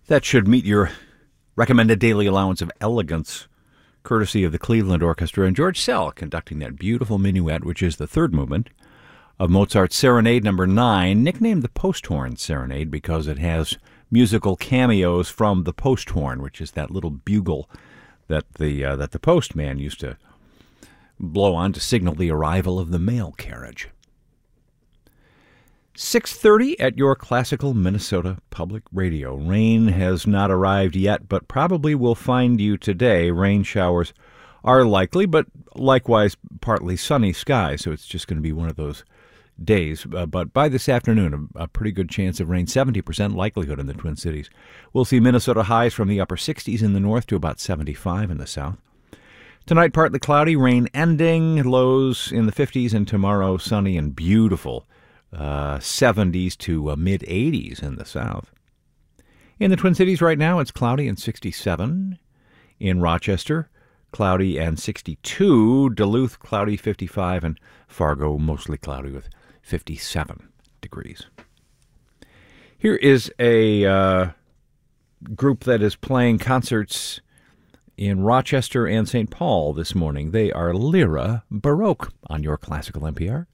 That should meet your recommended daily allowance of elegance, courtesy of the Cleveland Orchestra, and George Szell conducting that beautiful minuet, which is the third movement of Mozart's Serenade Number 9, nicknamed the Posthorn Serenade because it has musical cameos from the posthorn, which is that little bugle that the postman used to blow on to signal the arrival of the mail carriage. 6:30 at your classical Minnesota Public Radio. Rain has not arrived yet, but probably will find you today. Rain showers are likely, but likewise partly sunny skies, so it's just going to be one of those days. But by this afternoon, a pretty good chance of rain, 70% likelihood in the Twin Cities. We'll see Minnesota highs from the upper 60s in the north to about 75 in the south. Tonight, partly cloudy, rain ending, lows in the 50s, and tomorrow sunny and beautiful. 70s to mid-80s in the south. In the Twin Cities right now, it's cloudy and 67. In Rochester, cloudy and 62. Duluth, cloudy, 55. And Fargo, mostly cloudy with 57 degrees. Here is a group that is playing concerts in Rochester and St. Paul this morning. They are Lyra Baroque on your Classical NPR.